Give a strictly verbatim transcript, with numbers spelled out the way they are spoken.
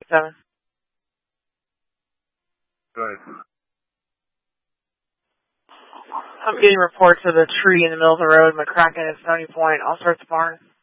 Seven. Go ahead. I'm getting reports of a tree in the middle of the road, McCracken at Stony Point, all sorts of barn.